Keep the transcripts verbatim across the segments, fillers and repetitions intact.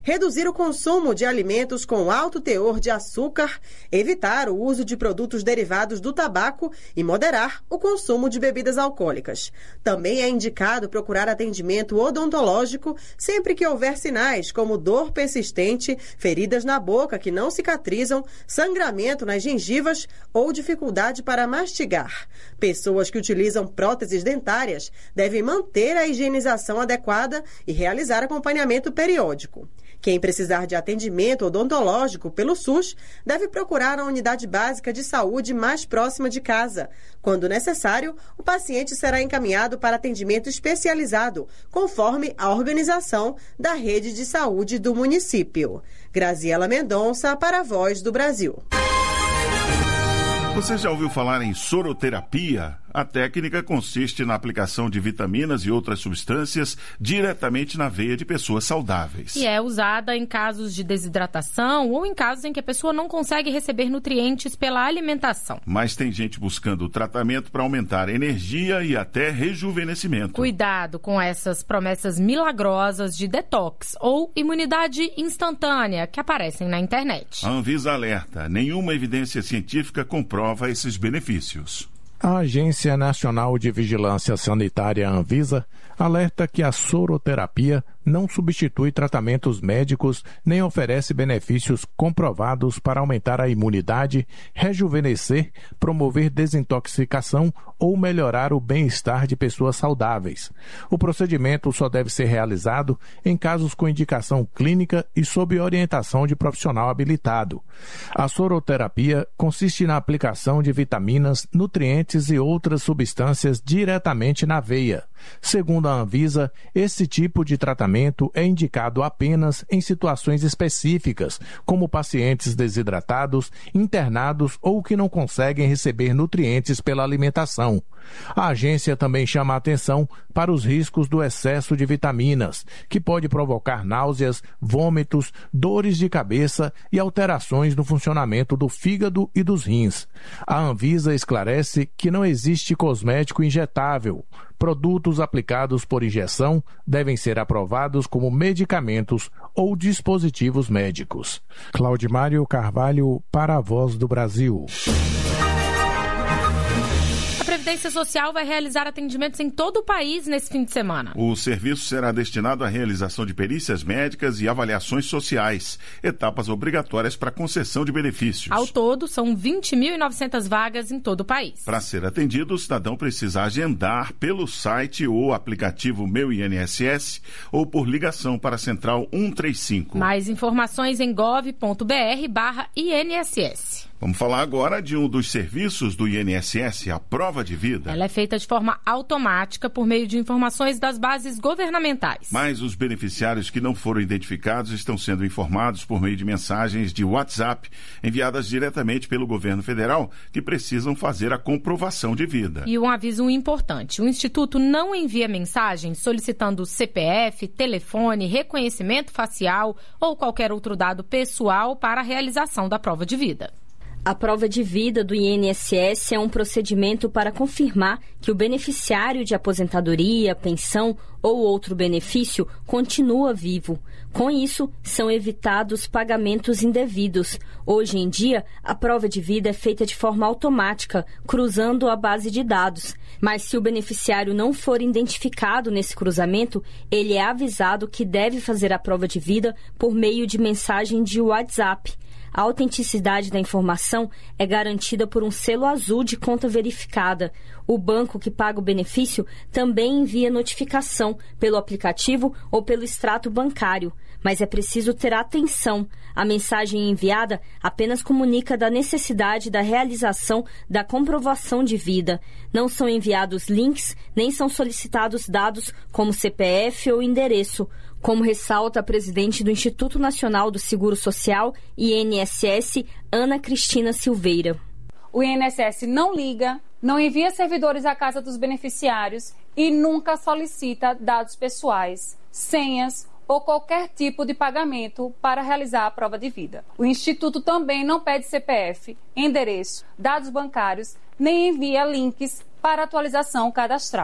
Reduzir o consumo de alimentos com alto teor de açúcar, evitar o uso de produtos derivados do tabaco e moderar o consumo de bebidas alcoólicas. Também é indicado procurar atendimento odontológico sempre que houver sinais como dor persistente, feridas na boca que não cicatrizam, sangramento nas gengivas ou dificuldade para mastigar. Pessoas que utilizam próteses dentárias devem manter a higienização adequada e realizar acompanhamento periódico. Quem precisar de atendimento odontológico pelo SUS deve procurar a unidade básica de saúde mais próxima de casa. Quando necessário, o paciente será encaminhado para atendimento especializado, conforme a organização da rede de saúde do município. Graziela Mendonça, para a Voz do Brasil. Você já ouviu falar em soroterapia? A técnica consiste na aplicação de vitaminas e outras substâncias diretamente na veia de pessoas saudáveis. E é usada em casos de desidratação ou em casos em que a pessoa não consegue receber nutrientes pela alimentação. Mas tem gente buscando o tratamento para aumentar energia e até rejuvenescimento. Cuidado com essas promessas milagrosas de detox ou imunidade instantânea que aparecem na internet. A Anvisa alerta: nenhuma evidência científica comprova esses benefícios. A Agência Nacional de Vigilância Sanitária, Anvisa, alerta que a soroterapia não substitui tratamentos médicos nem oferece benefícios comprovados para aumentar a imunidade, rejuvenescer, promover desintoxicação ou melhorar o bem-estar de pessoas saudáveis. O procedimento só deve ser realizado em casos com indicação clínica e sob orientação de profissional habilitado. A soroterapia consiste na aplicação de vitaminas, nutrientes e outras substâncias diretamente na veia. Segundo a Anvisa, esse tipo de tratamento é indicado apenas em situações específicas, como pacientes desidratados, internados ou que não conseguem receber nutrientes pela alimentação. A agência também chama a atenção para os riscos do excesso de vitaminas, que pode provocar náuseas, vômitos, dores de cabeça e alterações no funcionamento do fígado e dos rins. A Anvisa esclarece que não existe cosmético injetável. Produtos aplicados por injeção devem ser aprovados como medicamentos ou dispositivos médicos. Claudimário Carvalho, para a Voz do Brasil. A Previdência Social vai realizar atendimentos em todo o país nesse fim de semana. O serviço será destinado à realização de perícias médicas e avaliações sociais, etapas obrigatórias para concessão de benefícios. Ao todo, são vinte mil e novecentas vagas em todo o país. Para ser atendido, o cidadão precisa agendar pelo site ou aplicativo Meu I N S S ou por ligação para a Central cento e trinta e cinco. Mais informações em gov ponto br barra I N S S. Vamos falar agora de um dos serviços do I N S S, a prova de vida. Ela é feita de forma automática por meio de informações das bases governamentais. Mas os beneficiários que não foram identificados estão sendo informados por meio de mensagens de WhatsApp enviadas diretamente pelo governo federal, que precisam fazer a comprovação de vida. E um aviso importante: o Instituto não envia mensagens solicitando C P F, telefone, reconhecimento facial ou qualquer outro dado pessoal para a realização da prova de vida. A prova de vida do I N S S é um procedimento para confirmar que o beneficiário de aposentadoria, pensão ou outro benefício continua vivo. Com isso, são evitados pagamentos indevidos. Hoje em dia, a prova de vida é feita de forma automática, cruzando a base de dados. Mas se o beneficiário não for identificado nesse cruzamento, ele é avisado que deve fazer a prova de vida por meio de mensagem de WhatsApp. A autenticidade da informação é garantida por um selo azul de conta verificada. O banco que paga o benefício também envia notificação pelo aplicativo ou pelo extrato bancário. Mas é preciso ter atenção. A mensagem enviada apenas comunica da necessidade da realização da comprovação de vida. Não são enviados links, nem são solicitados dados como C P F ou endereço. Como ressalta a presidente do Instituto Nacional do Seguro Social, I N S S, Ana Cristina Silveira. O I N S S não liga, não envia servidores à casa dos beneficiários e nunca solicita dados pessoais, senhas ou qualquer tipo de pagamento para realizar a prova de vida. O Instituto também não pede C P F, endereço, dados bancários, nem envia links para atualização cadastral.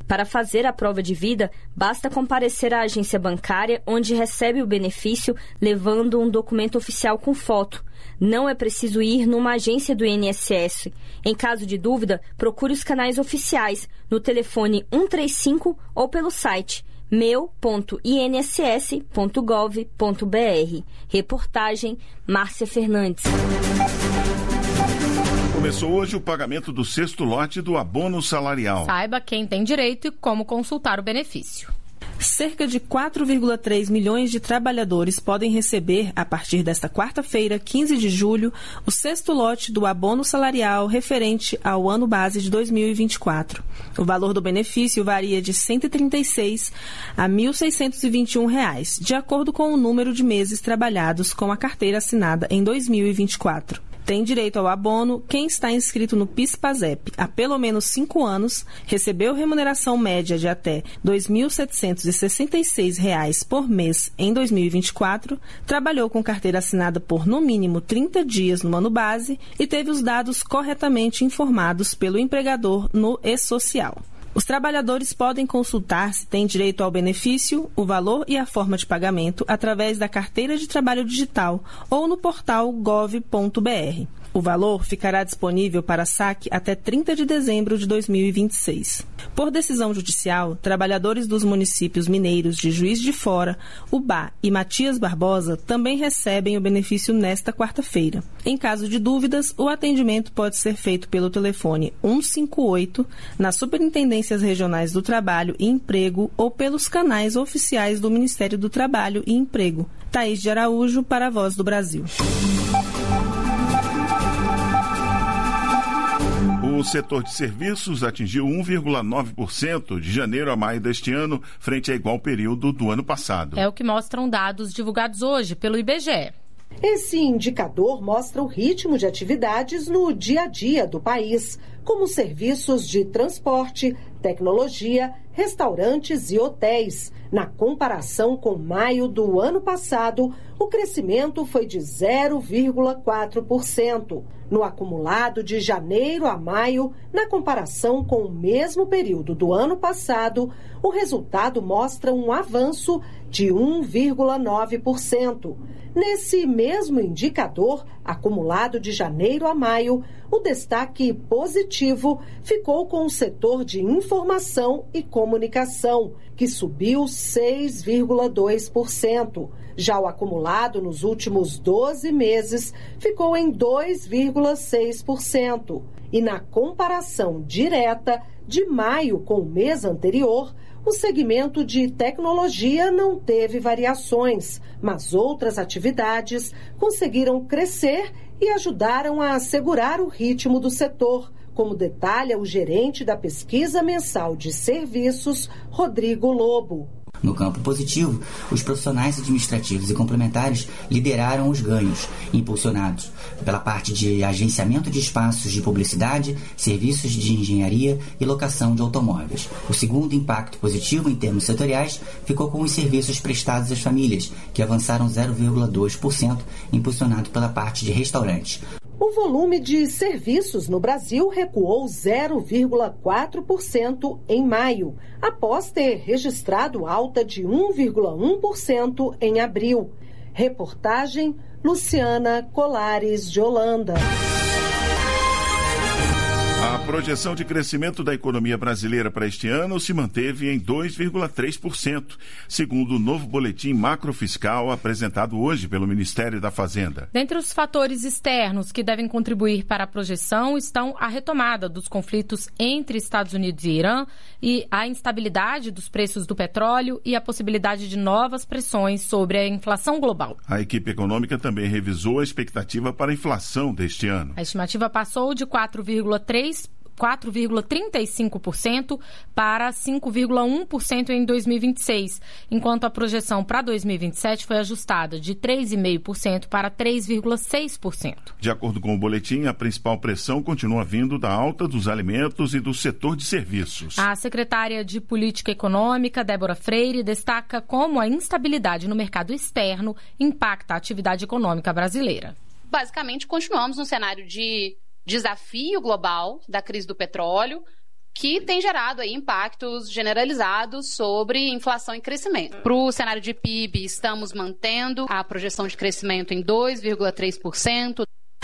Para fazer a prova de vida, basta comparecer à agência bancária onde recebe o benefício levando um documento oficial com foto. Não é preciso ir numa agência do I N S S. Em caso de dúvida, procure os canais oficiais no telefone um três cinco ou pelo site meu ponto i n s s ponto gov ponto b r. Reportagem Márcia Fernandes. Começou hoje o pagamento do sexto lote do abono salarial. Saiba quem tem direito e como consultar o benefício. Cerca de quatro vírgula três milhões de trabalhadores podem receber, a partir desta quarta-feira, quinze de julho, o sexto lote do abono salarial referente ao ano base de dois mil e vinte e quatro. O valor do benefício varia de cento e trinta e seis a mil seiscentos e vinte e um reais, de acordo com o número de meses trabalhados com a carteira assinada em dois mil e vinte e quatro. Tem direito ao abono quem está inscrito no PIS/PASEP há pelo menos cinco anos, recebeu remuneração média de até dois mil setecentos e sessenta e seis reais por mês em dois mil e vinte e quatro, trabalhou com carteira assinada por no mínimo trinta dias no ano base e teve os dados corretamente informados pelo empregador no E-Social. Os trabalhadores podem consultar se têm direito ao benefício, o valor e a forma de pagamento através da Carteira de Trabalho Digital ou no portal gov ponto b r. O valor ficará disponível para saque até trinta de dezembro de dois mil e vinte e seis. Por decisão judicial, trabalhadores dos municípios mineiros de Juiz de Fora, Ubá e Matias Barbosa também recebem o benefício nesta quarta-feira. Em caso de dúvidas, o atendimento pode ser feito pelo telefone um cinco oito, nas Superintendências Regionais do Trabalho e Emprego ou pelos canais oficiais do Ministério do Trabalho e Emprego. Thaís de Araújo, para a Voz do Brasil. O setor de serviços atingiu um vírgula nove por cento de janeiro a maio deste ano, frente a igual período do ano passado. É o que mostram dados divulgados hoje pelo I B G E. Esse indicador mostra o ritmo de atividades no dia a dia do país, como serviços de transporte, tecnologia, restaurantes e hotéis. Na comparação com maio do ano passado, o crescimento foi de zero vírgula quatro por cento. No acumulado de janeiro a maio, na comparação com o mesmo período do ano passado, o resultado mostra um avanço de um vírgula nove por cento. Nesse mesmo indicador, acumulado de janeiro a maio, o destaque positivo ficou com o setor de informação e comunicação, que subiu seis vírgula dois por cento. Já o acumulado nos últimos doze meses ficou em dois vírgula seis por cento. E na comparação direta de maio com o mês anterior, o segmento de tecnologia não teve variações, mas outras atividades conseguiram crescer e ajudaram a assegurar o ritmo do setor, como detalha o gerente da pesquisa mensal de serviços, Rodrigo Lobo. No campo positivo, os profissionais administrativos e complementares lideraram os ganhos, impulsionados pela parte de agenciamento de espaços de publicidade, serviços de engenharia e locação de automóveis. O segundo impacto positivo em termos setoriais ficou com os serviços prestados às famílias, que avançaram zero vírgula dois por cento, impulsionado pela parte de restaurantes. O volume de serviços no Brasil recuou zero vírgula quatro por cento em maio, após ter registrado alta de um vírgula um por cento em abril. Reportagem Luciana Colares de Holanda. A projeção de crescimento da economia brasileira para este ano se manteve em dois vírgula três por cento, segundo o novo boletim macrofiscal apresentado hoje pelo Ministério da Fazenda. Dentre os fatores externos que devem contribuir para a projeção estão a retomada dos conflitos entre Estados Unidos e Irã e a instabilidade dos preços do petróleo e a possibilidade de novas pressões sobre a inflação global. A equipe econômica também revisou a expectativa para a inflação deste ano. A estimativa passou de quatro vírgula trinta e cinco por cento para cinco vírgula um por cento em dois mil e vinte e seis, enquanto a projeção para dois mil e vinte e sete foi ajustada de três vírgula cinco por cento para três vírgula seis por cento. De acordo com o boletim, a principal pressão continua vindo da alta dos alimentos e do setor de serviços. A secretária de Política Econômica, Débora Freire, destaca como a instabilidade no mercado externo impacta a atividade econômica brasileira. Basicamente, continuamos num cenário de desafio global da crise do petróleo, que tem gerado aí impactos generalizados sobre inflação e crescimento. Para o cenário de P I B, estamos mantendo a projeção de crescimento em dois vírgula três por cento.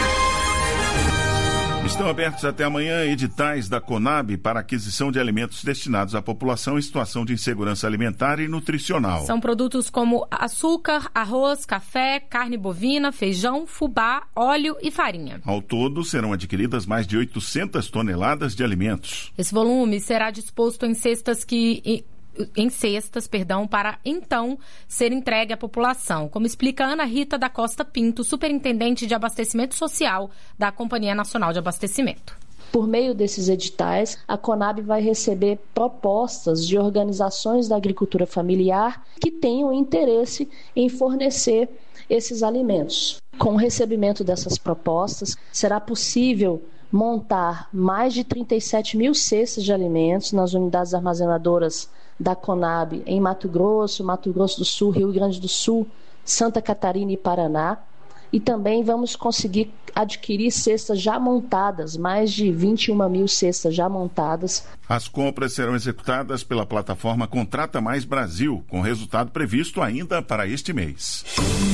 Estão abertos até amanhã editais da Conab para aquisição de alimentos destinados à população em situação de insegurança alimentar e nutricional. São produtos como açúcar, arroz, café, carne bovina, feijão, fubá, óleo e farinha. Ao todo, serão adquiridas mais de oitocentas toneladas de alimentos. Esse volume será disposto em cestas que... em cestas, perdão, para então ser entregue à população, como explica Ana Rita da Costa Pinto, superintendente de abastecimento social da Companhia Nacional de Abastecimento. Por meio desses editais, a Conab vai receber propostas de organizações da agricultura familiar que tenham interesse em fornecer esses alimentos. Com o recebimento dessas propostas, será possível montar mais de trinta e sete mil cestas de alimentos nas unidades armazenadoras da Conab em Mato Grosso, Mato Grosso do Sul, Rio Grande do Sul, Santa Catarina e Paraná. E também vamos conseguir adquirir cestas já montadas, mais de vinte e uma mil cestas já montadas. As compras serão executadas pela plataforma Contrata Mais Brasil, com resultado previsto ainda para este mês.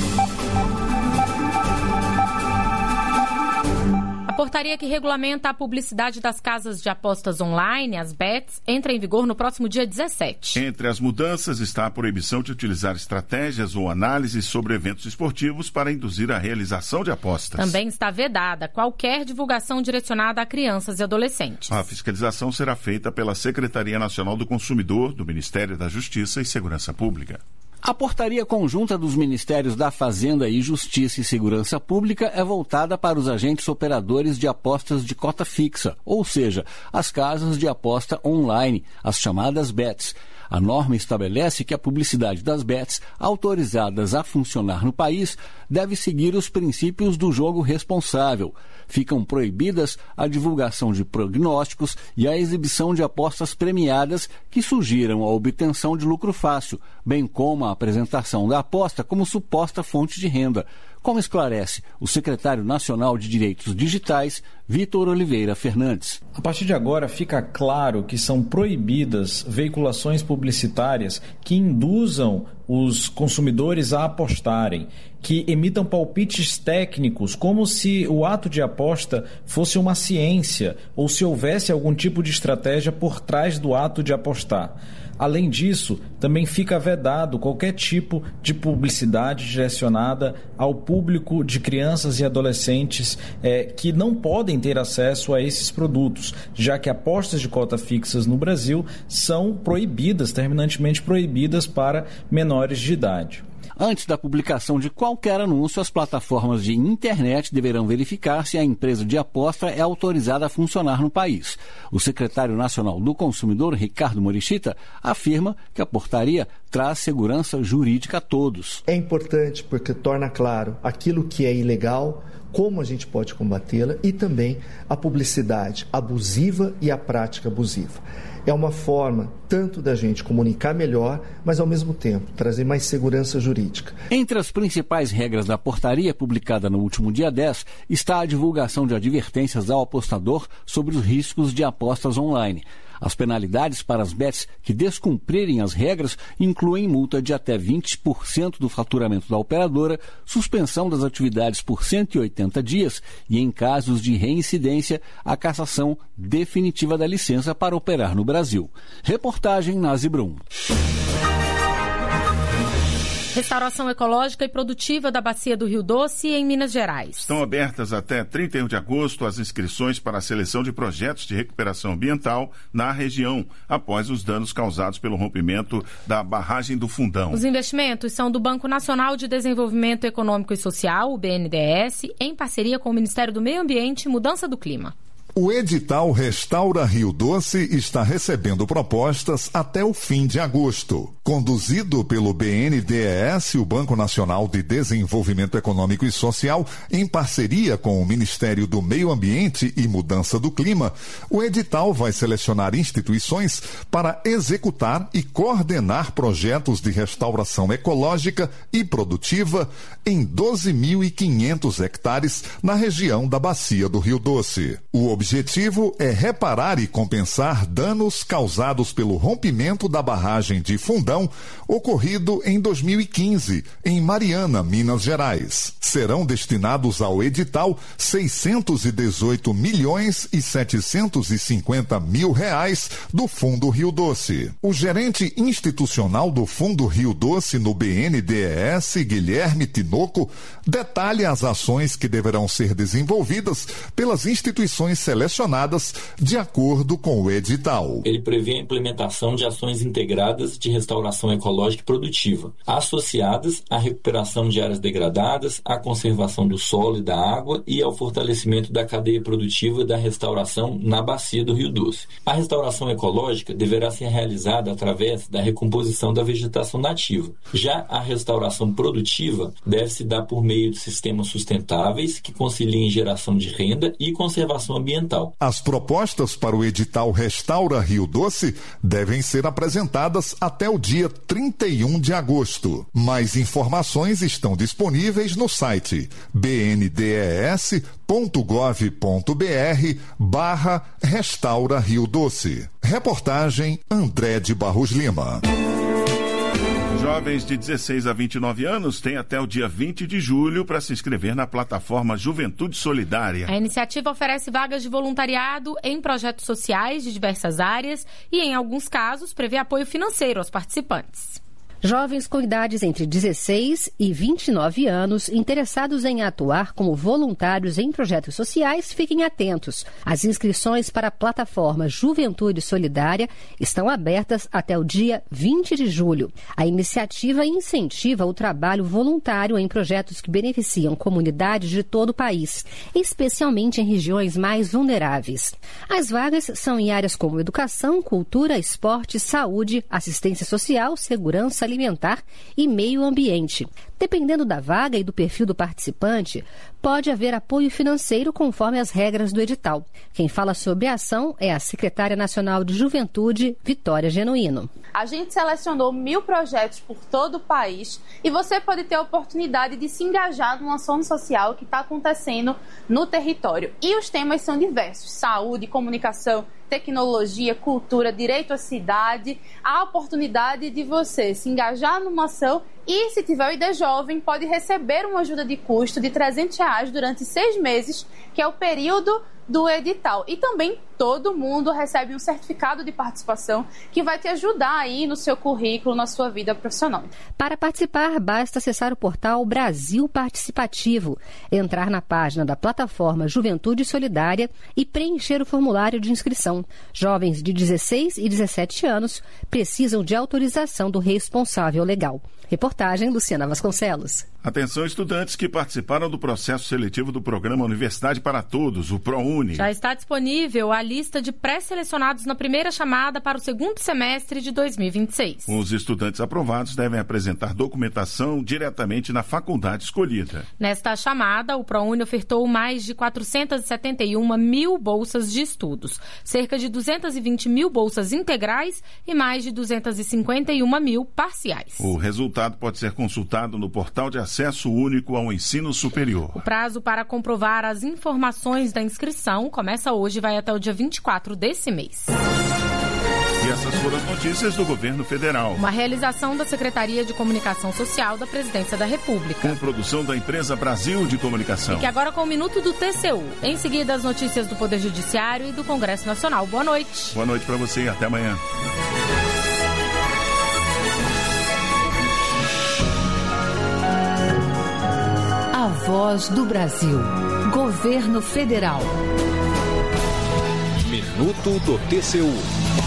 A portaria que regulamenta a publicidade das casas de apostas online, as bets, entra em vigor no próximo dia dezessete. Entre as mudanças está a proibição de utilizar estratégias ou análises sobre eventos esportivos para induzir a realização de apostas. Também está vedada qualquer divulgação direcionada a crianças e adolescentes. A fiscalização será feita pela Secretaria Nacional do Consumidor, do Ministério da Justiça e Segurança Pública. A portaria conjunta dos Ministérios da Fazenda e Justiça e Segurança Pública é voltada para os agentes operadores de apostas de cota fixa, ou seja, as casas de aposta online, as chamadas bets. A norma estabelece que a publicidade das bets, autorizadas a funcionar no país, deve seguir os princípios do jogo responsável. Ficam proibidas a divulgação de prognósticos e a exibição de apostas premiadas que sugiram a obtenção de lucro fácil, bem como a apresentação da aposta como suposta fonte de renda, como esclarece o secretário nacional de Direitos Digitais, Vitor Oliveira Fernandes. A partir de agora fica claro que são proibidas veiculações publicitárias que induzam os consumidores a apostarem, que emitam palpites técnicos como se o ato de aposta fosse uma ciência ou se houvesse algum tipo de estratégia por trás do ato de apostar. Além disso, também fica vedado qualquer tipo de publicidade direcionada ao público de crianças e adolescentes é, que não podem ter acesso a esses produtos, já que apostas de cota fixas no Brasil são proibidas, terminantemente proibidas para menores de idade. Antes da publicação de qualquer anúncio, as plataformas de internet deverão verificar se a empresa de aposta é autorizada a funcionar no país. O secretário nacional do Consumidor, Ricardo Morichita, afirma que a portaria traz segurança jurídica a todos. É importante porque torna claro aquilo que é ilegal, como a gente pode combatê-la e também a publicidade abusiva e a prática abusiva. É uma forma tanto da gente comunicar melhor, mas ao mesmo tempo trazer mais segurança jurídica. Entre as principais regras da portaria publicada no último dia dez está a divulgação de advertências ao apostador sobre os riscos de apostas online. As penalidades para as bets que descumprirem as regras incluem multa de até vinte por cento do faturamento da operadora, suspensão das atividades por cento e oitenta dias e, em casos de reincidência, a cassação definitiva da licença para operar no Brasil. Reportagem Nazi Brum. Restauração ecológica e produtiva da Bacia do Rio Doce, em Minas Gerais. Estão abertas até trinta e um de agosto as inscrições para a seleção de projetos de recuperação ambiental na região, após os danos causados pelo rompimento da barragem do Fundão. Os investimentos são do Banco Nacional de Desenvolvimento Econômico e Social, o B N D E S, em parceria com o Ministério do Meio Ambiente e Mudança do Clima. O edital Restaura Rio Doce está recebendo propostas até o fim de agosto. conduzido pelo B N D E S, o Banco Nacional de Desenvolvimento Econômico e Social, em parceria com o Ministério do Meio Ambiente e Mudança do Clima. O edital vai selecionar instituições para executar e coordenar projetos de restauração ecológica e produtiva em doze mil e quinhentos hectares na região da Bacia do Rio Doce. O objetivo é reparar e compensar danos causados pelo rompimento da barragem de Fundão, ocorrido em dois mil e quinze, em Mariana, Minas Gerais. Serão destinados ao edital seiscentos e dezoito milhões e setecentos e cinquenta mil reais do Fundo Rio Doce. O gerente institucional do Fundo Rio Doce no B N D E S, Guilherme Tinoco, detalha as ações que deverão ser desenvolvidas pelas instituições selecionadas de acordo com o edital. Ele prevê a implementação de ações integradas de restauração ecológica e produtiva, associadas à recuperação de áreas degradadas, à conservação do solo e da água e ao fortalecimento da cadeia produtiva da restauração na bacia do Rio Doce. A restauração ecológica deverá ser realizada através da recomposição da vegetação nativa. Já a restauração produtiva deve se dar por meio de sistemas sustentáveis que conciliem geração de renda e conservação ambiental. As propostas para o edital Restaura Rio Doce devem ser apresentadas até o dia trinta e um de agosto. Mais informações estão disponíveis no site b n d e s ponto gov ponto b r barra Restaura Rio Doce. Reportagem André de Barros Lima. Jovens de dezesseis a vinte e nove anos têm até o dia vinte de julho para se inscrever na plataforma Juventude Solidária. A iniciativa oferece vagas de voluntariado em projetos sociais de diversas áreas e, em alguns casos, prevê apoio financeiro aos participantes. Jovens com idades entre dezesseis e vinte e nove anos interessados em atuar como voluntários em projetos sociais, fiquem atentos. As inscrições para a plataforma Juventude Solidária estão abertas até o dia vinte de julho. A iniciativa incentiva o trabalho voluntário em projetos que beneficiam comunidades de todo o país, especialmente em regiões mais vulneráveis. As vagas são em áreas como educação, cultura, esporte, saúde, assistência social, segurança alimentar e meio ambiente. Dependendo da vaga e do perfil do participante, pode haver apoio financeiro conforme as regras do edital. Quem fala sobre a ação é a secretária nacional de Juventude, Vitória Genuíno. A gente selecionou mil projetos por todo o país e você pode ter a oportunidade de se engajar numa ação social que está acontecendo no território. E os temas são diversos: saúde, comunicação, tecnologia, cultura, direito à cidade. Há a oportunidade de você se engajar numa ação e, se tiver o I D Jovem, pode receber uma ajuda de custo de trezentos reais durante seis meses, que é o período do edital. E também todo mundo recebe um certificado de participação que vai te ajudar aí no seu currículo, na sua vida profissional. Para participar, basta acessar o portal Brasil Participativo, entrar na página da plataforma Juventude Solidária e preencher o formulário de inscrição. Jovens de dezesseis e dezessete anos precisam de autorização do responsável legal. Reportagem Luciana Vasconcelos. Atenção, estudantes que participaram do processo seletivo do programa Universidade para Todos, o ProUni. Já está disponível a lista de pré-selecionados na primeira chamada para o segundo semestre de dois mil e vinte e seis. Os estudantes aprovados devem apresentar documentação diretamente na faculdade escolhida. Nesta chamada, o ProUni ofertou mais de quatrocentas e setenta e uma mil bolsas de estudos, cerca de duzentas e vinte mil bolsas integrais e mais de duzentas e cinquenta e uma mil parciais. O resultado pode ser consultado no portal de acesso único ao ensino superior. O prazo para comprovar as informações da inscrição começa hoje e vai até o dia vinte e quatro desse mês. E essas foram as notícias do governo federal. Uma realização da Secretaria de Comunicação Social da Presidência da República. Com produção da empresa Brasil de Comunicação. E que agora com o Minuto do T C U. Em seguida, as notícias do Poder Judiciário e do Congresso Nacional. Boa noite. Boa noite para você e até amanhã. A Voz do Brasil. Governo Federal. Minuto do T C U.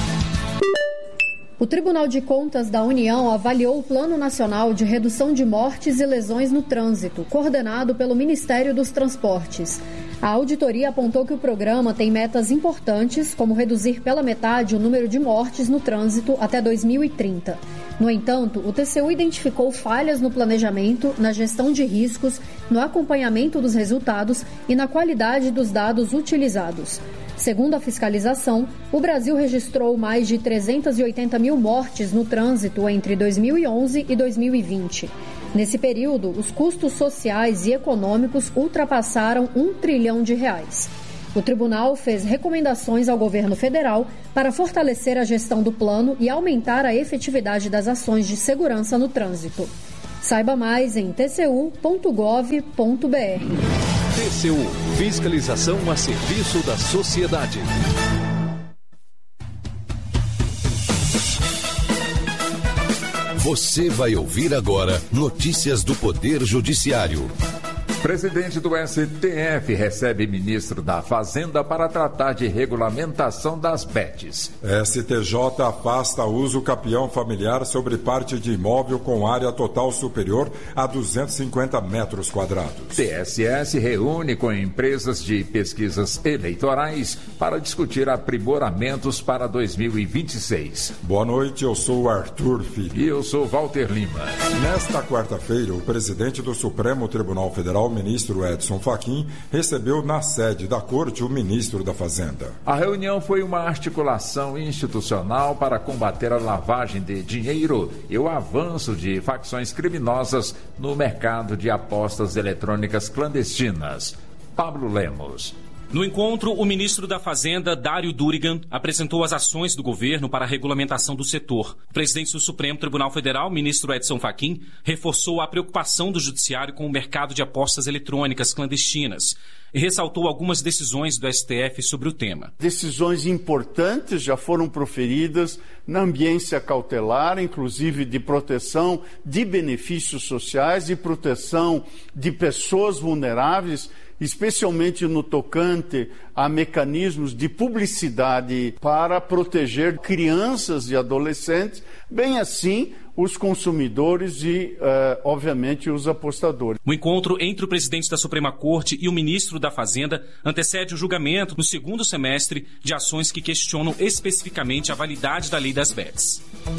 O Tribunal de Contas da União avaliou o Plano Nacional de Redução de Mortes e Lesões no Trânsito, coordenado pelo Ministério dos Transportes. A auditoria apontou que o programa tem metas importantes, como reduzir pela metade o número de mortes no trânsito até dois mil e trinta. No entanto, o T C U identificou falhas no planejamento, na gestão de riscos, no acompanhamento dos resultados e na qualidade dos dados utilizados. Segundo a fiscalização, o Brasil registrou mais de trezentas e oitenta mil mortes no trânsito entre dois mil e onze e dois mil e vinte. Nesse período, os custos sociais e econômicos ultrapassaram um trilhão de reais. O tribunal fez recomendações ao governo federal para fortalecer a gestão do plano e aumentar a efetividade das ações de segurança no trânsito. Saiba mais em t c u ponto gov ponto b r. T C U, fiscalização a serviço da sociedade. Você vai ouvir agora notícias do Poder Judiciário. Presidente do S T F recebe ministro da Fazenda para tratar de regulamentação das bets. S T J afasta uso capião familiar sobre parte de imóvel com área total superior a duzentos e cinquenta metros quadrados. T S S reúne com empresas de pesquisas eleitorais para discutir aprimoramentos para dois mil e vinte e seis. Boa noite, eu sou Arthur Filho. E eu sou Walter Lima. Nesta quarta-feira, o presidente do Supremo Tribunal Federal, ministro Edson Fachin, recebeu na sede da Corte o ministro da Fazenda. A reunião foi uma articulação institucional para combater a lavagem de dinheiro e o avanço de facções criminosas no mercado de apostas eletrônicas clandestinas. Pablo Lemos. No encontro, o ministro da Fazenda, Dário Durigan, apresentou as ações do governo para a regulamentação do setor. O presidente do Supremo Tribunal Federal, ministro Edson Fachin, reforçou a preocupação do judiciário com o mercado de apostas eletrônicas clandestinas e ressaltou algumas decisões do S T F sobre o tema. Decisões importantes já foram proferidas na ambiência cautelar, inclusive de proteção de benefícios sociais e proteção de pessoas vulneráveis, especialmente no tocante a mecanismos de publicidade para proteger crianças e adolescentes, bem assim os consumidores e, uh, obviamente, os apostadores. O encontro entre o presidente da Suprema Corte e o ministro da Fazenda antecede o julgamento no segundo semestre de ações que questionam especificamente a validade da lei das bets.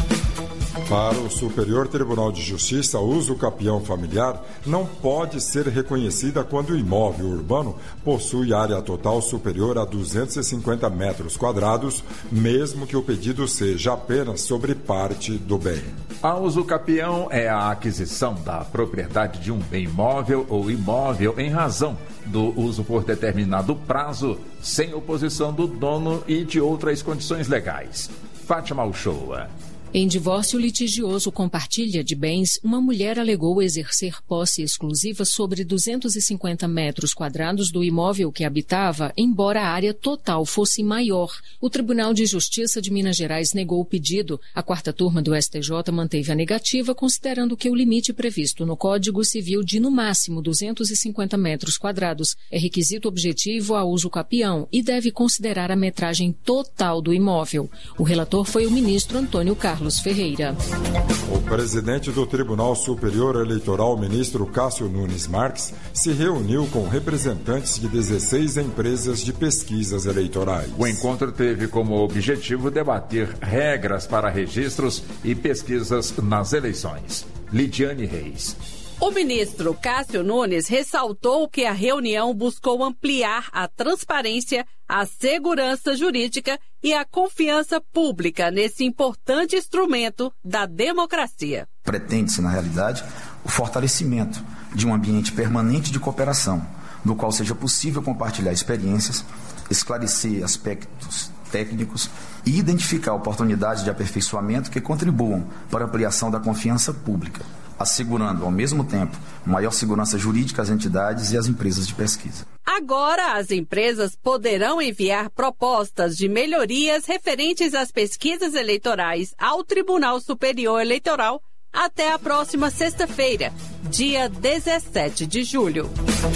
Para o Superior Tribunal de Justiça, o uso capião familiar não pode ser reconhecida quando o imóvel urbano possui área total superior a duzentos e cinquenta metros quadrados, mesmo que o pedido seja apenas sobre parte do bem. A uso capião é a aquisição da propriedade de um bem imóvel ou imóvel em razão do uso por determinado prazo, sem oposição do dono e de outras condições legais. Fátima Uchoa. Em divórcio litigioso com partilha de bens, uma mulher alegou exercer posse exclusiva sobre duzentos e cinquenta metros quadrados do imóvel que habitava, embora a área total fosse maior. O Tribunal de Justiça de Minas Gerais negou o pedido. A quarta turma do S T J manteve a negativa, considerando que o limite previsto no Código Civil de, no máximo, duzentos e cinquenta metros quadrados é requisito objetivo a uso capião e deve considerar a metragem total do imóvel. O relator foi o ministro Antônio Carlos Ferreira. O presidente do Tribunal Superior Eleitoral, ministro Cássio Nunes Marques, se reuniu com representantes de dezesseis empresas de pesquisas eleitorais. O encontro teve como objetivo debater regras para registros e pesquisas nas eleições. Lidiane Reis. O ministro Cássio Nunes ressaltou que a reunião buscou ampliar a transparência, a segurança jurídica e a confiança pública nesse importante instrumento da democracia. Pretende-se, na realidade, o fortalecimento de um ambiente permanente de cooperação, no qual seja possível compartilhar experiências, esclarecer aspectos técnicos e identificar oportunidades de aperfeiçoamento que contribuam para a ampliação da confiança pública, assegurando, ao mesmo tempo, maior segurança jurídica às entidades e às empresas de pesquisa. Agora, as empresas poderão enviar propostas de melhorias referentes às pesquisas eleitorais ao Tribunal Superior Eleitoral até a próxima sexta-feira, dia dezessete de julho.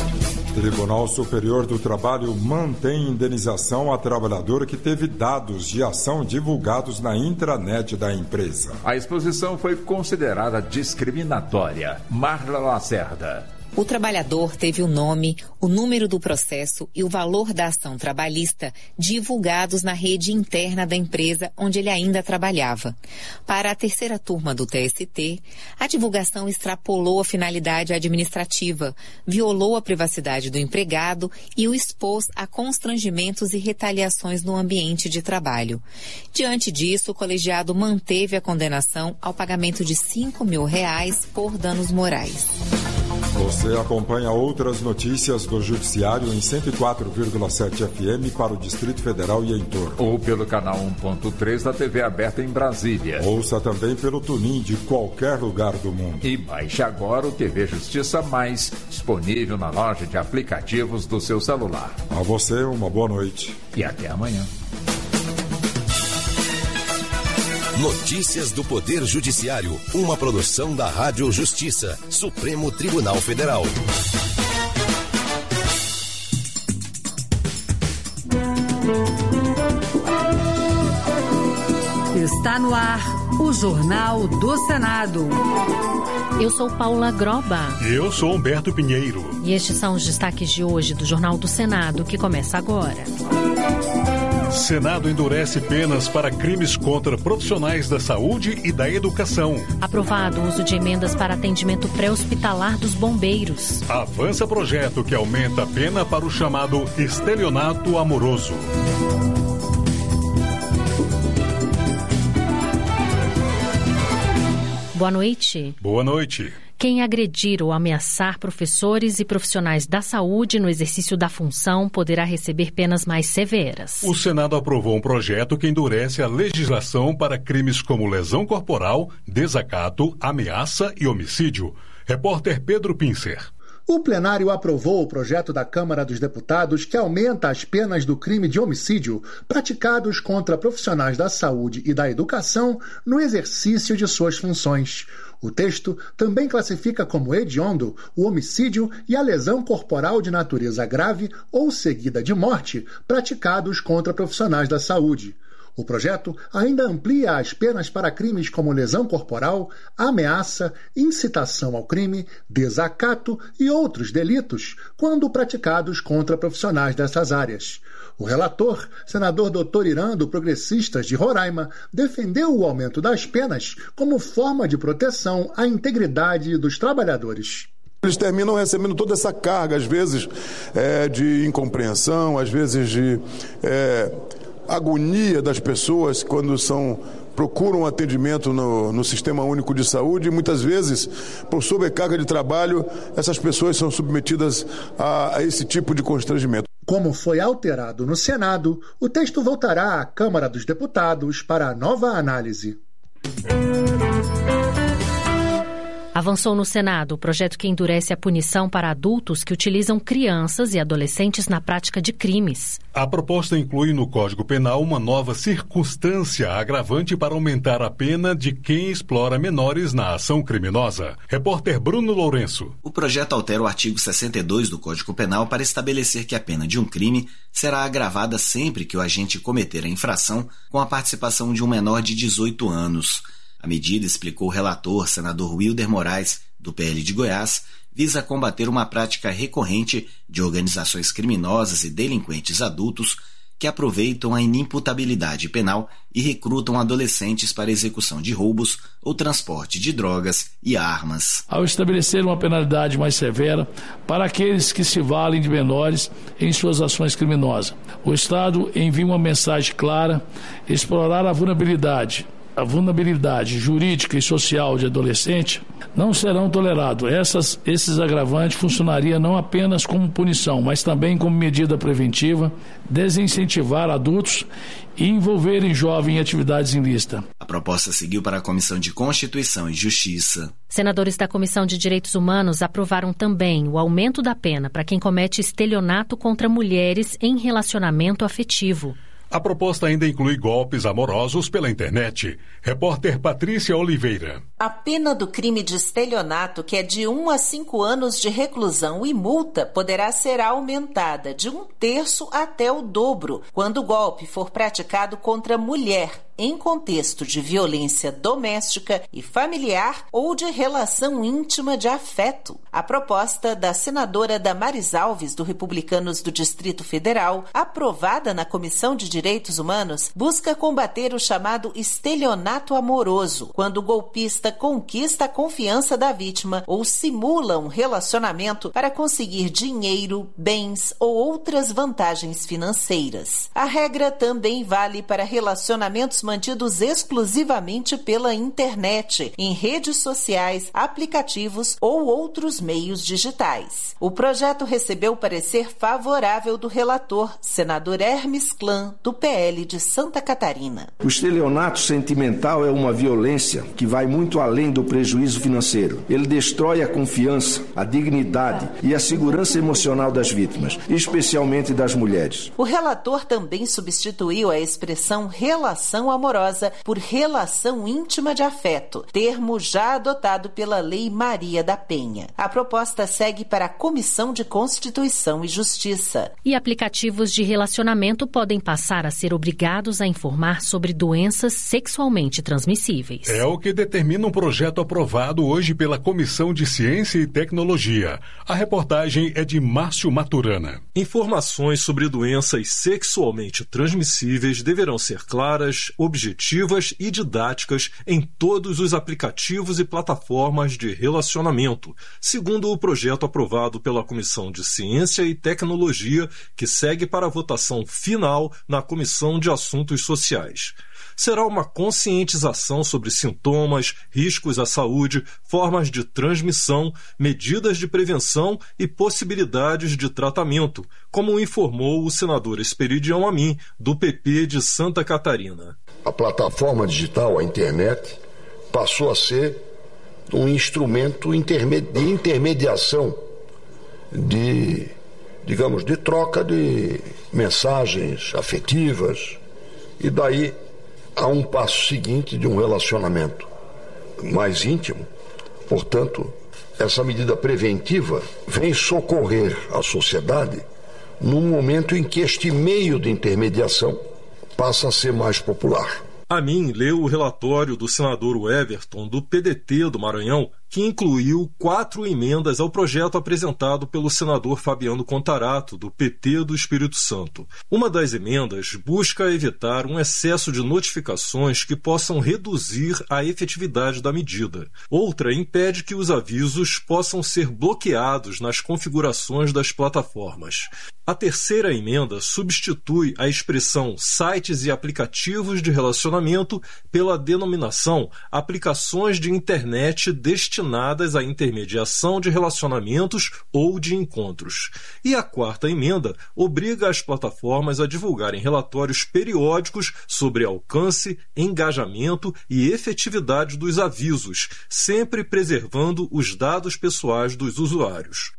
Tribunal Superior do Trabalho mantém indenização a trabalhador que teve dados de ação divulgados na intranet da empresa. A exposição foi considerada discriminatória. Marla Lacerda. O trabalhador teve o nome, o número do processo e o valor da ação trabalhista divulgados na rede interna da empresa onde ele ainda trabalhava. Para a terceira turma do T S T, a divulgação extrapolou a finalidade administrativa, violou a privacidade do empregado e o expôs a constrangimentos e retaliações no ambiente de trabalho. Diante disso, o colegiado manteve a condenação ao pagamento de cinco mil reais por danos morais. Você acompanha outras notícias do Judiciário em cento e quatro vírgula sete F M para o Distrito Federal e em torno. Ou pelo canal um ponto três da T V aberta em Brasília. Ouça também pelo TuneIn de qualquer lugar do mundo. E baixe agora o T V Justiça Mais, disponível na loja de aplicativos do seu celular. A você, uma boa noite. E até amanhã. Notícias do Poder Judiciário, uma produção da Rádio Justiça, Supremo Tribunal Federal. Está no ar o Jornal do Senado. Eu sou Paula Groba. E eu sou Humberto Pinheiro. E estes são os destaques de hoje do Jornal do Senado, que começa agora. Senado endurece penas para crimes contra profissionais da saúde e da educação. Aprovado o uso de emendas para atendimento pré-hospitalar dos bombeiros. Avança projeto que aumenta a pena para o chamado estelionato amoroso. Boa noite. Boa noite. Quem agredir ou ameaçar professores e profissionais da saúde no exercício da função poderá receber penas mais severas. O Senado aprovou um projeto que endurece a legislação para crimes como lesão corporal, desacato, ameaça e homicídio. Repórter Pedro Pincer. O plenário aprovou o projeto da Câmara dos Deputados que aumenta as penas do crime de homicídio praticados contra profissionais da saúde e da educação no exercício de suas funções. O texto também classifica como hediondo o homicídio e a lesão corporal de natureza grave ou seguida de morte praticados contra profissionais da saúde. O projeto ainda amplia as penas para crimes como lesão corporal, ameaça, incitação ao crime, desacato e outros delitos, quando praticados contra profissionais dessas áreas. O relator, senador doutor Irã, do Progressistas de Roraima, defendeu o aumento das penas como forma de proteção à integridade dos trabalhadores. Eles terminam recebendo toda essa carga, às vezes, é, de incompreensão, às vezes de é, agonia das pessoas quando são, procuram atendimento no, no Sistema Único de Saúde e muitas vezes, por sobrecarga de trabalho, essas pessoas são submetidas a, a esse tipo de constrangimento. Como foi alterado no Senado, o texto voltará à Câmara dos Deputados para nova análise. Avançou no Senado o projeto que endurece a punição para adultos que utilizam crianças e adolescentes na prática de crimes. A proposta inclui no Código Penal uma nova circunstância agravante para aumentar a pena de quem explora menores na ação criminosa. Repórter Bruno Lourenço. O projeto altera o artigo sessenta e dois do Código Penal para estabelecer que a pena de um crime será agravada sempre que o agente cometer a infração com a participação de um menor de dezoito anos. A medida, explicou o relator, senador Wilder Moraes, do P L de Goiás, visa combater uma prática recorrente de organizações criminosas e delinquentes adultos que aproveitam a inimputabilidade penal e recrutam adolescentes para execução de roubos ou transporte de drogas e armas. Ao estabelecer uma penalidade mais severa para aqueles que se valem de menores em suas ações criminosas, o Estado envia uma mensagem clara: explorar a vulnerabilidade A vulnerabilidade jurídica e social de adolescente não serão tolerados. Essas, esses agravantes funcionariam não apenas como punição, mas também como medida preventiva, desincentivar adultos e envolverem jovens em atividades ilícitas. A proposta seguiu para a Comissão de Constituição e Justiça. Senadores da Comissão de Direitos Humanos aprovaram também o aumento da pena para quem comete estelionato contra mulheres em relacionamento afetivo. A proposta ainda inclui golpes amorosos pela internet. Repórter Patrícia Oliveira. A pena do crime de estelionato, que é de um a cinco anos de reclusão e multa, poderá ser aumentada de um terço até o dobro quando o golpe for praticado contra mulher, em contexto de violência doméstica e familiar ou de relação íntima de afeto. A proposta da senadora Damares Alves, do Republicanos do Distrito Federal, aprovada na Comissão de Direitos Humanos, busca combater o chamado estelionato amoroso, quando o golpista conquista a confiança da vítima ou simula um relacionamento para conseguir dinheiro, bens ou outras vantagens financeiras. A regra também vale para relacionamentos mantidos exclusivamente pela internet, em redes sociais, aplicativos ou outros meios digitais. O projeto recebeu parecer favorável do relator, senador Hermes Klan, do P L de Santa Catarina. O estelionato sentimental é uma violência que vai muito além do prejuízo financeiro. Ele destrói a confiança, a dignidade e a segurança emocional das vítimas, especialmente das mulheres. O relator também substituiu a expressão relação amorosa por relação íntima de afeto, termo já adotado pela Lei Maria da Penha. A proposta segue para a Comissão de Constituição e Justiça. E aplicativos de relacionamento podem passar a ser obrigados a informar sobre doenças sexualmente transmissíveis. É o que determina um projeto aprovado hoje pela Comissão de Ciência e Tecnologia. A reportagem é de Márcio Maturana. Informações sobre doenças sexualmente transmissíveis deverão ser claras, objetivas e didáticas em todos os aplicativos e plataformas de relacionamento, segundo o projeto aprovado pela Comissão de Ciência e Tecnologia, que segue para a votação final na Comissão de Assuntos Sociais. Será uma conscientização sobre sintomas, riscos à saúde, formas de transmissão, medidas de prevenção e possibilidades de tratamento, como informou o senador Esperidião Amin, do P P de Santa Catarina. A plataforma digital, a internet, passou a ser um instrumento de intermediação, de, digamos, de troca de mensagens afetivas, e daí há um passo seguinte de um relacionamento mais íntimo. Portanto, essa medida preventiva vem socorrer a sociedade num momento em que este meio de intermediação passa a ser mais popular. Amin leu o relatório do senador Everton, do P D T do Maranhão, que incluiu quatro emendas ao projeto apresentado pelo senador Fabiano Contarato, do P T do Espírito Santo. Uma das emendas busca evitar um excesso de notificações que possam reduzir a efetividade da medida. Outra impede que os avisos possam ser bloqueados nas configurações das plataformas. A terceira emenda substitui a expressão sites e aplicativos de relacionamento pela denominação aplicações de internet destinadas à intermediação de relacionamentos ou de encontros. E a quarta emenda obriga as plataformas a divulgarem relatórios periódicos sobre alcance, engajamento e efetividade dos avisos, sempre preservando os dados pessoais dos usuários.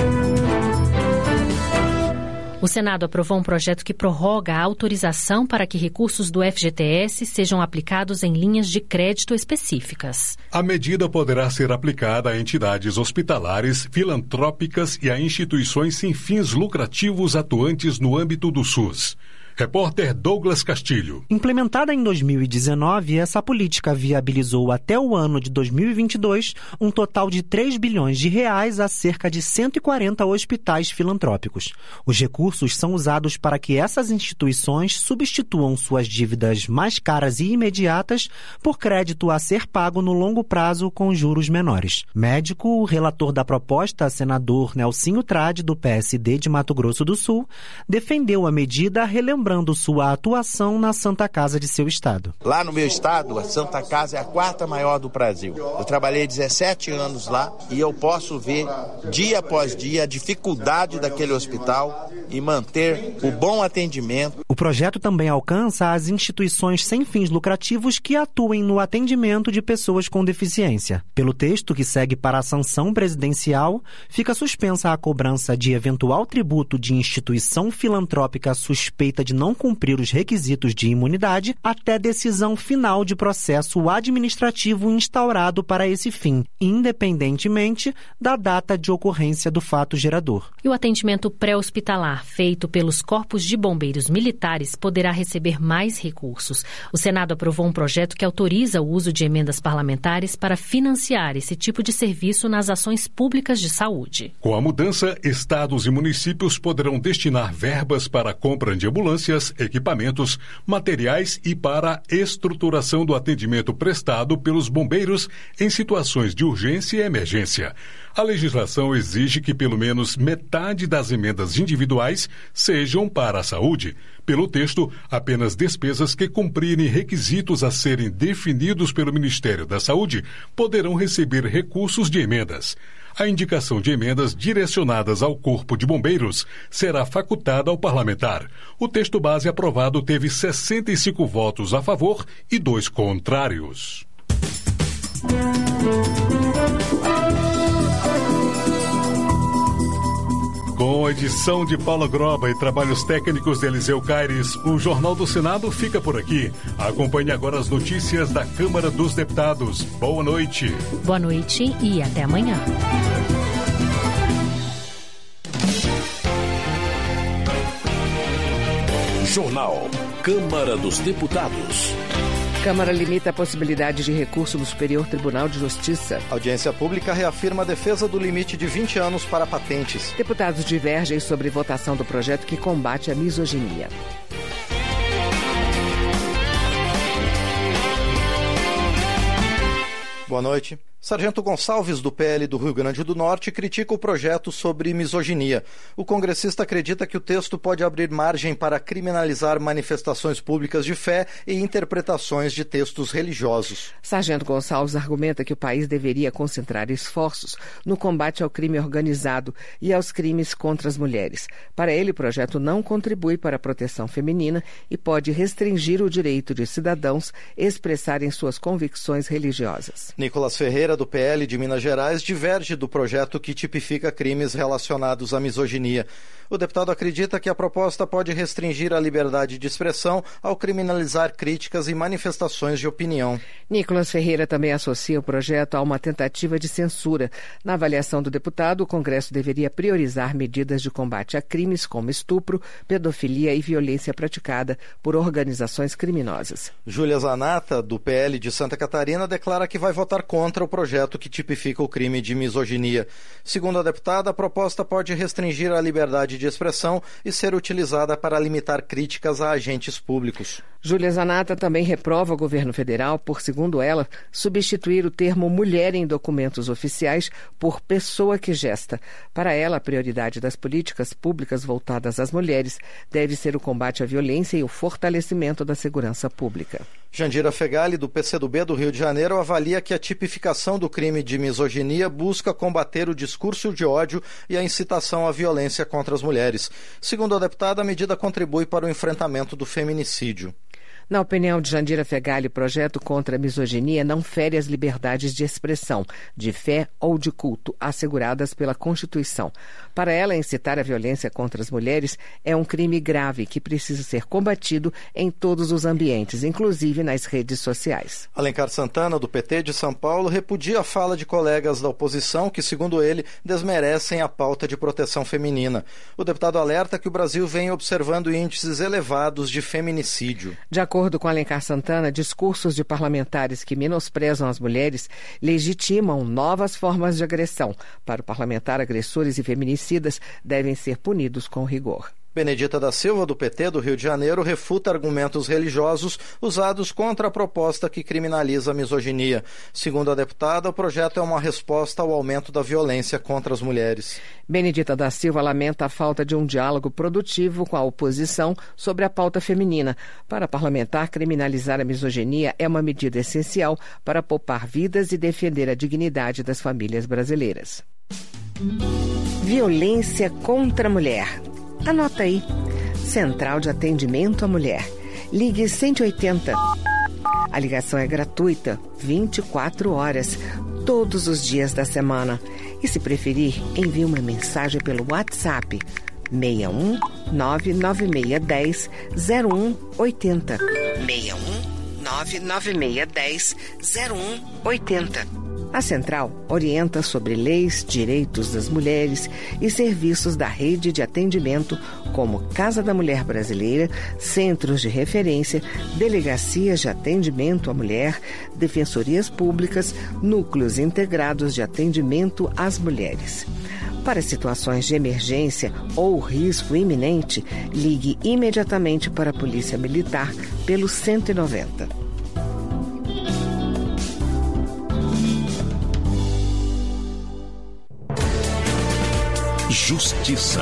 O Senado aprovou um projeto que prorroga a autorização para que recursos do F G T S sejam aplicados em linhas de crédito específicas. A medida poderá ser aplicada a entidades hospitalares, filantrópicas e a instituições sem fins lucrativos atuantes no âmbito do SUS. Repórter Douglas Castilho. Implementada em dois mil e dezenove, essa política viabilizou até o ano de dois mil e vinte e dois um total de três bilhões de reais a cerca de cento e quarenta hospitais filantrópicos. Os recursos são usados para que essas instituições substituam suas dívidas mais caras e imediatas por crédito a ser pago no longo prazo com juros menores. Médico, o relator da proposta, senador Nelsinho Trade, do P S D de Mato Grosso do Sul, defendeu a medida relembrando lembrando sua atuação na Santa Casa de seu estado. Lá no meu estado, a Santa Casa é a quarta maior do Brasil. Eu trabalhei dezessete anos lá e eu posso ver dia após dia a dificuldade daquele hospital em manter o bom atendimento. O projeto também alcança as instituições sem fins lucrativos que atuem no atendimento de pessoas com deficiência. Pelo texto que segue para a sanção presidencial, fica suspensa a cobrança de eventual tributo de instituição filantrópica suspeita de não cumprir os requisitos de imunidade até decisão final de processo administrativo instaurado para esse fim, independentemente da data de ocorrência do fato gerador. E o atendimento pré-hospitalar feito pelos corpos de bombeiros militares parlamentares poderá receber mais recursos. O Senado aprovou um projeto que autoriza o uso de emendas parlamentares para financiar esse tipo de serviço nas ações públicas de saúde. Com a mudança, estados e municípios poderão destinar verbas para a compra de ambulâncias, equipamentos, materiais e para a estruturação do atendimento prestado pelos bombeiros em situações de urgência e emergência. A legislação exige que pelo menos metade das emendas individuais sejam para a saúde. Pelo texto, apenas despesas que cumprirem requisitos a serem definidos pelo Ministério da Saúde poderão receber recursos de emendas. A indicação de emendas direcionadas ao Corpo de Bombeiros será facultada ao parlamentar. O texto base aprovado teve sessenta e cinco votos a favor e dois contrários. Com a edição de Paula Groba e trabalhos técnicos de Eliseu Caires, o Jornal do Senado fica por aqui. Acompanhe agora as notícias da Câmara dos Deputados. Boa noite. Boa noite e até amanhã. Jornal Câmara dos Deputados. Câmara limita a possibilidade de recurso no Superior Tribunal de Justiça. A audiência pública reafirma a defesa do limite de vinte anos para patentes. Deputados divergem sobre votação do projeto que combate a misoginia. Boa noite. Sargento Gonçalves, do P L do Rio Grande do Norte, critica o projeto sobre misoginia. O congressista acredita que o texto pode abrir margem para criminalizar manifestações públicas de fé e interpretações de textos religiosos. Sargento Gonçalves argumenta que o país deveria concentrar esforços no combate ao crime organizado e aos crimes contra as mulheres. Para ele, o projeto não contribui para a proteção feminina e pode restringir o direito de cidadãos expressarem suas convicções religiosas. Nicolas Ferreira, do P L de Minas Gerais, diverge do projeto que tipifica crimes relacionados à misoginia. O deputado acredita que a proposta pode restringir a liberdade de expressão ao criminalizar críticas e manifestações de opinião. Nicolas Ferreira também associa o projeto a uma tentativa de censura. Na avaliação do deputado, o Congresso deveria priorizar medidas de combate a crimes como estupro, pedofilia e violência praticada por organizações criminosas. Júlia Zanata, do P L de Santa Catarina, declara que vai votar contra o projeto que tipifica o crime de misoginia. Segundo a deputada, a proposta pode restringir a liberdade de expressão e ser utilizada para limitar críticas a agentes públicos. Júlia Zanata também reprova o governo federal por, segundo ela, substituir o termo mulher em documentos oficiais por pessoa que gesta. Para ela, a prioridade das políticas públicas voltadas às mulheres deve ser o combate à violência e o fortalecimento da segurança pública. Jandira Fegali, do P C do B do Rio de Janeiro, avalia que a tipificação do crime de misoginia busca combater o discurso de ódio e a incitação à violência contra as mulheres. Segundo a deputada, a medida contribui para o enfrentamento do feminicídio. Na opinião de Jandira Fegali, o projeto contra a misoginia não fere as liberdades de expressão, de fé ou de culto asseguradas pela Constituição. Para ela, incitar a violência contra as mulheres é um crime grave que precisa ser combatido em todos os ambientes, inclusive nas redes sociais. Alencar Santana, do P T de São Paulo, repudia a fala de colegas da oposição que, segundo ele, desmerecem a pauta de proteção feminina. O deputado alerta que o Brasil vem observando índices elevados de feminicídio. De De acordo com Alencar Santana, discursos de parlamentares que menosprezam as mulheres legitimam novas formas de agressão. Para o parlamentar, agressores e feminicidas devem ser punidos com rigor. Benedita da Silva, do P T do Rio de Janeiro, refuta argumentos religiosos usados contra a proposta que criminaliza a misoginia. Segundo a deputada, o projeto é uma resposta ao aumento da violência contra as mulheres. Benedita da Silva lamenta a falta de um diálogo produtivo com a oposição sobre a pauta feminina. Para a parlamentar, criminalizar a misoginia é uma medida essencial para poupar vidas e defender a dignidade das famílias brasileiras. Violência contra a mulher. Anota aí. Central de Atendimento à Mulher. Ligue cento e oitenta. A ligação é gratuita, vinte e quatro horas, todos os dias da semana. E se preferir, envie uma mensagem pelo WhatsApp seis um nove nove seis um zero um oito zero. seis um nove nove seis um zero um oito zero. A central orienta sobre leis, direitos das mulheres e serviços da rede de atendimento, como Casa da Mulher Brasileira, centros de referência, delegacias de atendimento à mulher, defensorias públicas, núcleos integrados de atendimento às mulheres. Para situações de emergência ou risco iminente, ligue imediatamente para a Polícia Militar pelo cento e noventa. Justiça.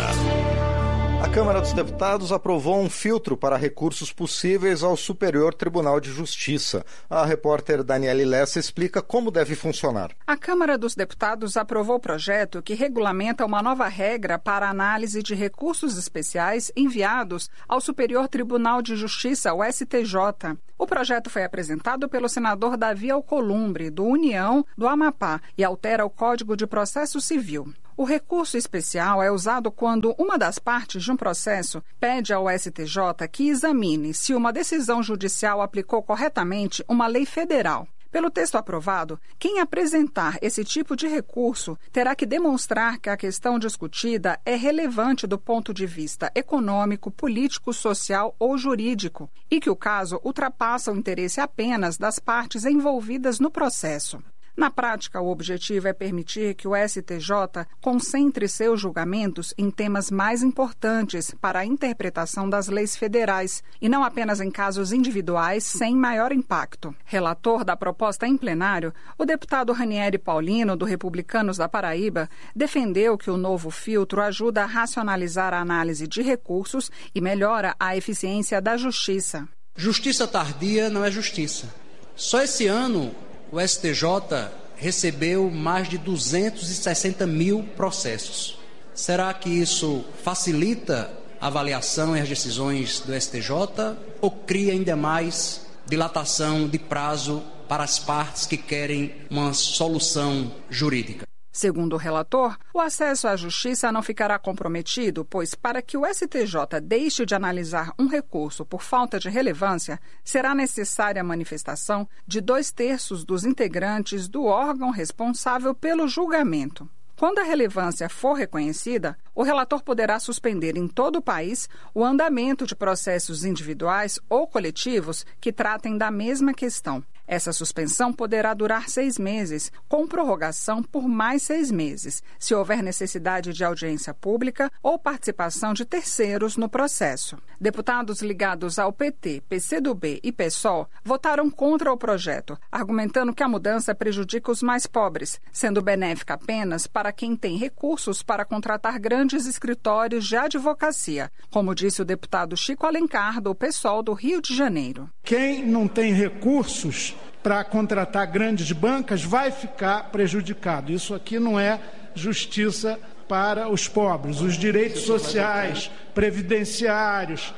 A Câmara dos Deputados aprovou um filtro para recursos possíveis ao Superior Tribunal de Justiça. A repórter Daniele Lessa explica como deve funcionar. A Câmara dos Deputados aprovou o projeto que regulamenta uma nova regra para a análise de recursos especiais enviados ao Superior Tribunal de Justiça, o S T J. O projeto foi apresentado pelo senador Davi Alcolumbre, do União do Amapá, e altera o Código de Processo Civil. O recurso especial é usado quando uma das partes de um processo pede ao S T J que examine se uma decisão judicial aplicou corretamente uma lei federal. Pelo texto aprovado, quem apresentar esse tipo de recurso terá que demonstrar que a questão discutida é relevante do ponto de vista econômico, político, social ou jurídico e que o caso ultrapassa o interesse apenas das partes envolvidas no processo. Na prática, o objetivo é permitir que o S T J concentre seus julgamentos em temas mais importantes para a interpretação das leis federais e não apenas em casos individuais sem maior impacto. Relator da proposta em plenário, o deputado Ranieri Paulino, do Republicanos da Paraíba, defendeu que o novo filtro ajuda a racionalizar a análise de recursos e melhora a eficiência da justiça. Justiça tardia não é justiça. Só esse ano o S T J recebeu mais de duzentos e sessenta mil processos. Será que isso facilita a avaliação e as decisões do S T J ou cria ainda mais dilatação de prazo para as partes que querem uma solução jurídica? Segundo o relator, o acesso à justiça não ficará comprometido, pois para que o S T J deixe de analisar um recurso por falta de relevância, será necessária a manifestação de dois terços dos integrantes do órgão responsável pelo julgamento. Quando a relevância for reconhecida, o relator poderá suspender em todo o país o andamento de processos individuais ou coletivos que tratem da mesma questão. Essa suspensão poderá durar seis meses, com prorrogação por mais seis meses, se houver necessidade de audiência pública ou participação de terceiros no processo. Deputados ligados ao P T, P C do B e PSOL votaram contra o projeto, argumentando que a mudança prejudica os mais pobres, sendo benéfica apenas para quem tem recursos para contratar grandes escritórios de advocacia, como disse o deputado Chico Alencar, do PSOL do Rio de Janeiro. Quem não tem recursos para contratar grandes bancas vai ficar prejudicado. Isso aqui não é justiça para os pobres. Os direitos sociais, previdenciários,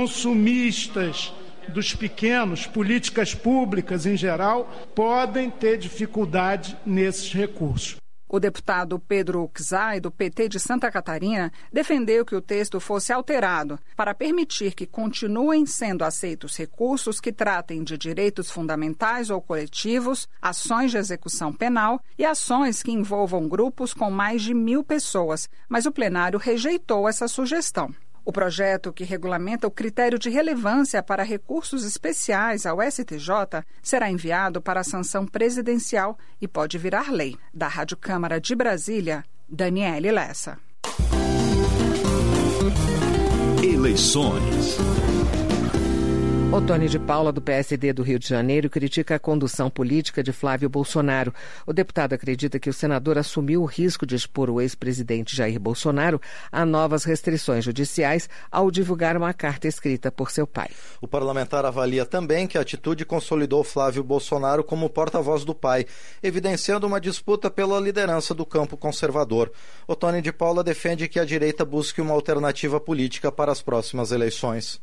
consumistas dos pequenos, políticas públicas em geral, podem ter dificuldade nesses recursos. O deputado Pedro Uczai, do P T de Santa Catarina, defendeu que o texto fosse alterado para permitir que continuem sendo aceitos recursos que tratem de direitos fundamentais ou coletivos, ações de execução penal e ações que envolvam grupos com mais de mil pessoas, mas o plenário rejeitou essa sugestão. O projeto, que regulamenta o critério de relevância para recursos especiais ao S T J, será enviado para a sanção presidencial e pode virar lei. Da Rádio Câmara de Brasília, Daniele Lessa. Eleições. Otônio de Paula, do P S D do Rio de Janeiro, critica a condução política de Flávio Bolsonaro. O deputado acredita que o senador assumiu o risco de expor o ex-presidente Jair Bolsonaro a novas restrições judiciais ao divulgar uma carta escrita por seu pai. O parlamentar avalia também que a atitude consolidou Flávio Bolsonaro como porta-voz do pai, evidenciando uma disputa pela liderança do campo conservador. Otônio de Paula defende que a direita busque uma alternativa política para as próximas eleições.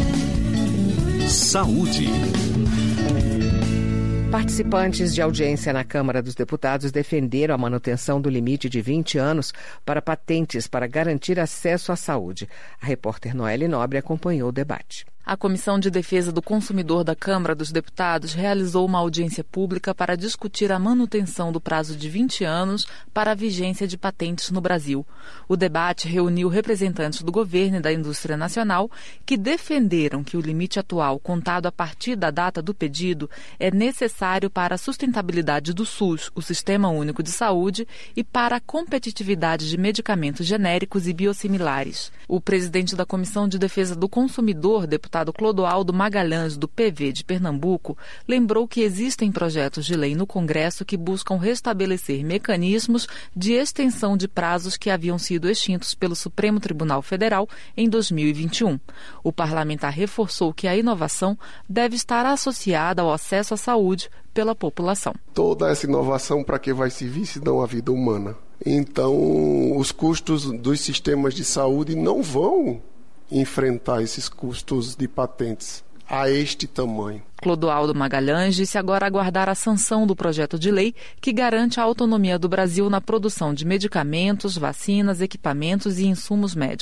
Saúde. Participantes de audiência na Câmara dos Deputados defenderam a manutenção do limite de vinte anos para patentes para garantir acesso à saúde. A repórter Noelle Nobre acompanhou o debate. A Comissão de Defesa do Consumidor da Câmara dos Deputados realizou uma audiência pública para discutir a manutenção do prazo de vinte anos para a vigência de patentes no Brasil. O debate reuniu representantes do governo e da indústria nacional que defenderam que o limite atual, contado a partir da data do pedido, é necessário para a sustentabilidade do SUS, o Sistema Único de Saúde, e para a competitividade de medicamentos genéricos e biosimilares. O presidente da Comissão de Defesa do Consumidor, deputado deputado Clodoaldo Magalhães, do P V de Pernambuco, lembrou que existem projetos de lei no Congresso que buscam restabelecer mecanismos de extensão de prazos que haviam sido extintos pelo Supremo Tribunal Federal em dois mil e vinte e um. O parlamentar reforçou que a inovação deve estar associada ao acesso à saúde pela população. Toda essa inovação, para que vai servir se não a vida humana? Então, os custos dos sistemas de saúde não vão enfrentar esses custos de patentes a este tamanho. Clodoaldo Magalhães disse agora aguardar a sanção do projeto de lei que garante a autonomia do Brasil na produção de medicamentos, vacinas, equipamentos e insumos médicos.